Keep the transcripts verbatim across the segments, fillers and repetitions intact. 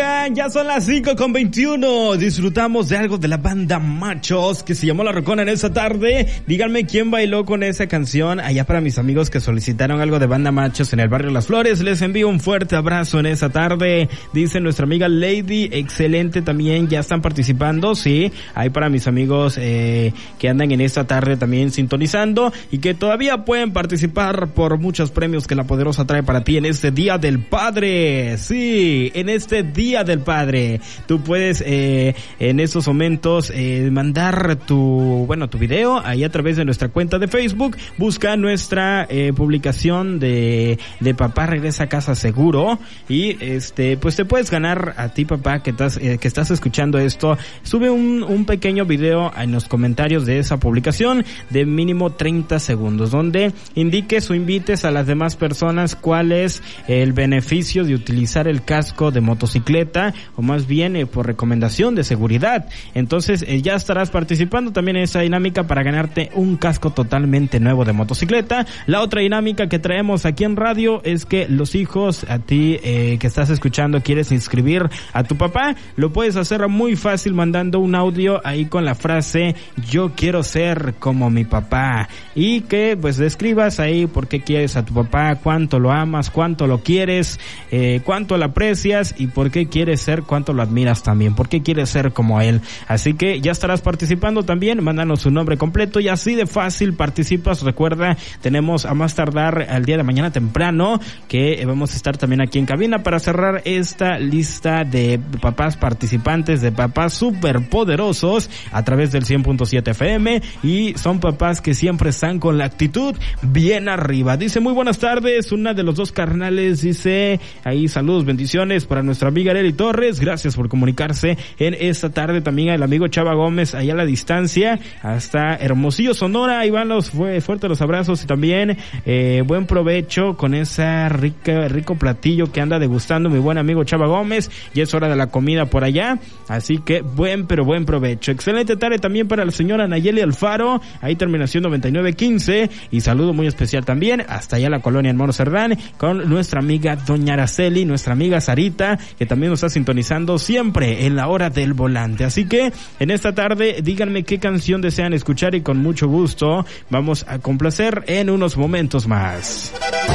Oigan, ya son las cinco con veintiuno. Disfrutamos de algo de la banda Machos que se llamó La Rocona en esta tarde. Díganme quién bailó con esa canción. Allá para mis amigos que solicitaron algo de banda Machos en el barrio Las Flores, les envío un fuerte abrazo en esta tarde. Dice nuestra amiga Lady, excelente también, ya están participando, sí. Hay para mis amigos eh, que andan en esta tarde también sintonizando y que todavía pueden participar por muchos premios que La Poderosa trae para ti en este Día del Padre. Sí, en este Día del Padre. Tú puedes eh, en estos momentos eh, mandar tu, bueno, tu video ahí a través de nuestra cuenta de Facebook. Busca nuestra eh, publicación de, de Papá Regresa a Casa Seguro y este, pues te puedes ganar a ti, papá, que estás, eh, que estás escuchando esto. Sube un, un pequeño video en los comentarios de esa publicación de mínimo treinta segundos, donde indiques o invites a las demás personas cuál es el beneficio de utilizar el casco de motocicleta, o más bien eh, por recomendación de seguridad. Entonces eh, ya estarás participando también en esa dinámica para ganarte un casco totalmente nuevo de motocicleta. La otra dinámica que traemos aquí en radio es que los hijos, a ti eh, que estás escuchando, quieres inscribir a tu papá, lo puedes hacer muy fácil mandando un audio ahí con la frase yo quiero ser como mi papá, y que pues describas ahí por qué quieres a tu papá, cuánto lo amas, cuánto lo quieres, eh, cuánto lo aprecias y por qué quieres ser, cuánto lo admiras también, por qué quieres ser como él. Así que ya estarás participando también, mándanos su nombre completo y así de fácil participas. Recuerda, tenemos a más tardar al día de mañana temprano que vamos a estar también aquí en cabina para cerrar esta lista de papás participantes, de papás superpoderosos a través del cien punto siete F M, y son papás que siempre están con la actitud bien arriba. Dice, muy buenas tardes, una de los dos carnales, dice ahí, saludos, bendiciones para nuestra amiga Arely Torres, gracias por comunicarse en esta tarde. También el amigo Chava Gómez, allá a la distancia, hasta Hermosillo, Sonora. Ahí van los fu- fuertes los abrazos y también eh, buen provecho con ese rico, rico platillo que anda degustando mi buen amigo Chava Gómez. Ya es hora de la comida por allá, así que buen pero buen provecho. Excelente tarde también para la señora Nayeli Alfaro, ahí terminación noventa y nueve quince, y saludo muy especial también hasta allá la colonia Hermano Cerdán con nuestra amiga Doña Araceli, nuestra amiga Sarita, que también nos está sintonizando siempre en la hora del volante. Así que en esta tarde díganme qué canción desean escuchar y con mucho gusto vamos a complacer en unos momentos más.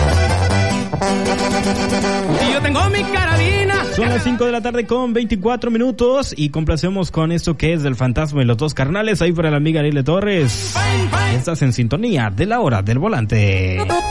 Y yo tengo mi carabina. Son las cinco de la tarde con veinticuatro minutos y complacemos con esto que es del Fantasma y los dos carnales. Ahí para la amiga Arely Torres. Estás en sintonía de la hora del volante.